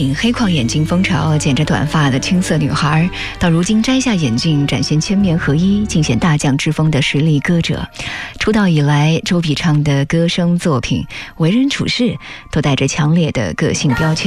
顶黑框眼镜风潮，剪着短发的青涩女孩，到如今摘下眼镜，展现千面合一、尽显大将之风的实力歌者。出道以来，周笔畅的歌声作品、为人处事，都带着强烈的个性标签。